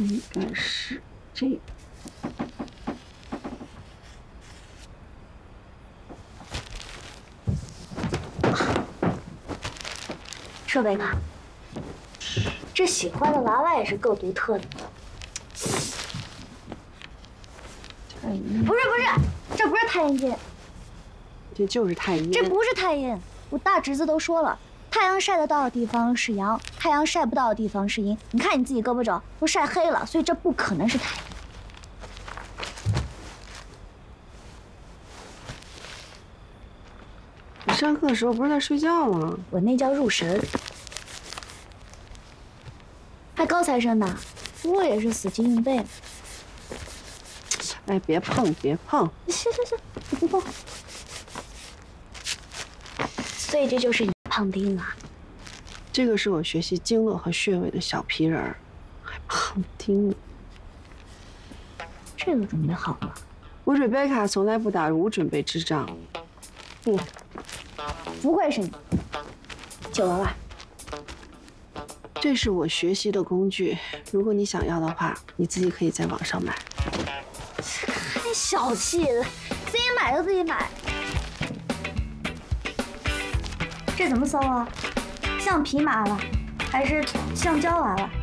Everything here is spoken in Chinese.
应该是这个。 设备卡，这喜欢的娃娃也是够独特的。不是，这不是太阴镜， 这就是太阴。 这不是太阴，我大侄子都说了，太阳晒得到的地方是阳，太阳晒不到的地方是阴。你看你自己胳膊肘都晒黑了，所以这不可能是太阴。 你上课的时候不是在睡觉吗？ 我那叫入神。还高材生呢，我也是死记硬背。 哎，别碰，别碰！ 行，你不碰。所以这就是胖丁啊。 这个是我学习经络和穴位的小皮人儿，还胖丁呢。 这个准备好了。 我瑞贝卡从来不打无准备之仗。 不愧是你，九娃娃。 这是我学习的工具，如果你想要的话，你自己可以在网上买。 太小气了，自己买就自己买。这怎么搜啊？橡皮娃娃，还是橡胶娃娃？